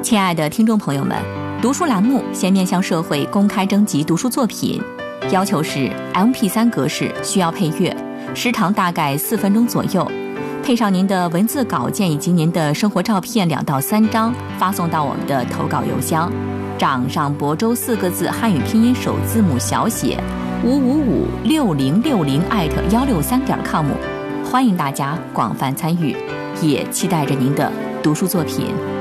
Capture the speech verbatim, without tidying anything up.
亲爱的听众朋友们，读书栏目现面向社会公开征集读书作品，要求是 M P 三 格式，需要配乐，时长大概四分钟左右，配上您的文字稿件以及您的生活照片两到三张，发送到我们的投稿邮箱掌上亳州四个字汉语拼音首字母小写五五五六零六零艾特幺六三点 com， 欢迎大家广泛参与，也期待着您的读书作品。